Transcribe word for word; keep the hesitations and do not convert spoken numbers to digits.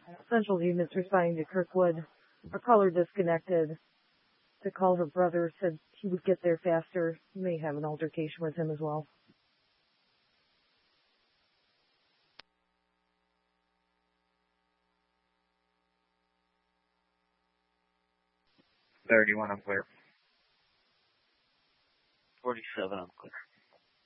Central units responding to Kirkwood. Our caller disconnected. To call her brother, said he would get there faster. He may have an altercation with him as well. thirty-one, I'm clear. forty-seven, I'm clear.